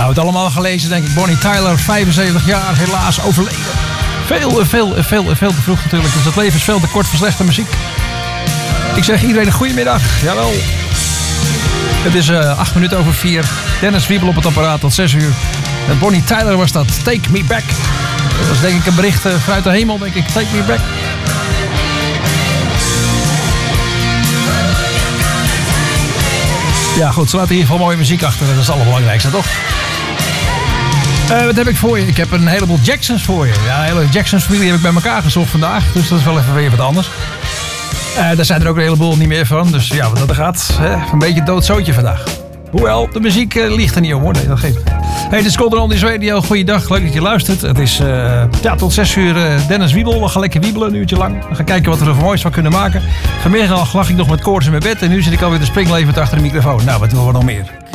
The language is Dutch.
het allemaal gelezen, denk ik. Bonnie Tyler, 75 jaar, helaas overleden. Veel te vroeg natuurlijk. Dus het leven is veel te kort voor slechte muziek. Ik zeg iedereen een goedemiddag. Jawel. Het is 8 minuten over 4. Dennis Wiebel op het apparaat tot 6 uur. En Bonnie Tyler was dat. Take Me Back. Dat was denk ik een bericht vanuit de hemel, denk ik. Take Me Back. Ja goed, ze laten in ieder geval mooie muziek achter. Dat is het allerbelangrijkste, toch? Wat heb ik voor je? Ik heb een heleboel Jacksons voor je. Ja, een hele Jacksons familie heb ik bij elkaar gezocht vandaag. Dus dat is wel even weer wat anders. Daar zijn er ook een heleboel niet meer van. Dus ja, wat dat gaat. Een beetje doodzootje vandaag. Hoewel, de muziek ligt er niet om hoor. Nee, dat geeft. Hey, dit is Golden Oldies Radio. Goeiedag, leuk dat je luistert. Het is tot 6 uur Dennis Wiebel. We gaan lekker wiebelen, een uurtje lang. We gaan kijken wat we er voor moois van kunnen maken. Vanmiddag lag ik nog met koorts in mijn bed. En nu zit ik alweer de springlevend achter de microfoon. Nou, wat willen we nog meer?